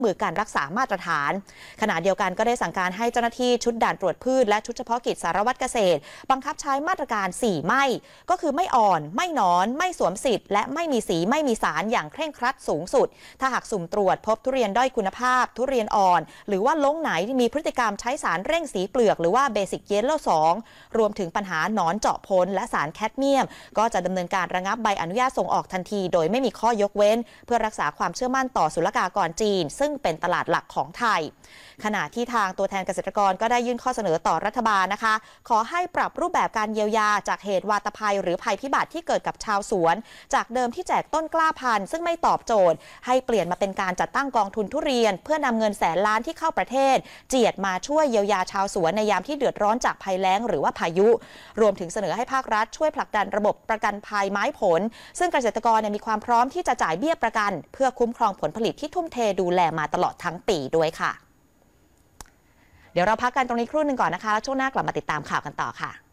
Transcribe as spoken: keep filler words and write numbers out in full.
มือการรักษามาตรฐานขณะเดียวกันก็ได้สั่งการให้เจ้าหน้าที่ชุดด่านตรวจพืชและชุดเฉพาะกิจสารวัตรเกษตรบังคับใช้มาตรการสี่ไม่ก็คือไม่อ่อนไม่หนอนไม่สวมสิทธิ์และไม่มีสีไม่มีสารอย่างเคร่งครัดสูงสุดถ้าหากสุ่มตรวจพบทุเรียนด้อยคุณภาพทุเรียนอ่อนหรือว่าลงไหนที่มีพฤติกรรมใช้สารเร่งสีเปลือกหรือว่าเบสิกเยลโล่สองรวมถึงปัญหาหนอนเจาะพ้นและสารแคดเมียมก็จะดำเนินการระงับใบอนุญาตส่งออกทันทีโดยไม่มีข้อยกเว้นเพื่อรักษาความเชื่อมั่นต่อศุลกากรจีนซึ่งเป็นตลาดหลักของไทยขณะที่ทางตัวแทนเกษตรกรก็ได้ยื่นข้อเสนอต่อรัฐบาลนะคะขอให้ปรับรูปแบบการเยียวยาจากเหตุวาตภัยหรือภัยพิบัติที่เกิดกับชาวสวนจากเดิมที่แจกต้นกล้าพันธุ์ซึ่งไม่ตอบโจทย์ให้เปลี่ยนมาเป็นการจัดตั้งกองทุนทุเรียนเพื่อนำเงินแสนล้านที่เข้าประเทศเจียดมาช่วยเยียวยาชาวสวนในยามที่เดือดร้อนจากภัยแล้งหรือว่าพายุรวมถึงเสนอให้ภาครัฐช่วยผลักดันระบบประกันภัยไม้ผลซึ่งเกษตรกรมีความพร้อมที่จะจ่ายเบี้ยประกันเพื่อคุ้มครองผลผลิตที่ทุ่มเทดูแลมาตลอดทั้งปีด้วยค่ะเดี๋ยวเราพักกันตรงนี้ครู่หนึ่งก่อนนะคะแล้วช่วงหน้ากลับมาติดตามข่าวกันต่อค่ะ